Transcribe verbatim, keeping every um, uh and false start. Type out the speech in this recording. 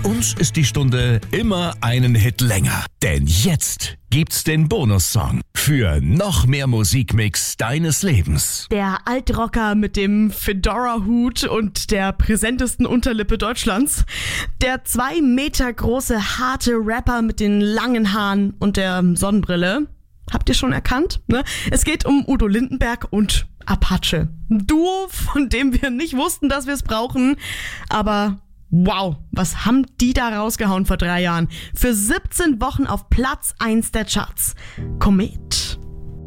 Mit uns ist die Stunde immer einen Hit länger. Denn jetzt gibt's den Bonussong für noch mehr Musikmix deines Lebens. Der Altrocker mit dem Fedora-Hut und der präsentesten Unterlippe Deutschlands. Der zwei Meter große, harte Rapper mit den langen Haaren und der Sonnenbrille. Habt ihr schon erkannt? Ne? Es geht um Udo Lindenberg und Apache. Ein Duo, von dem wir nicht wussten, dass wir es brauchen. Aber wow, was haben die da rausgehauen vor drei Jahren? Für siebzehn Wochen auf Platz eins der Charts. Komet.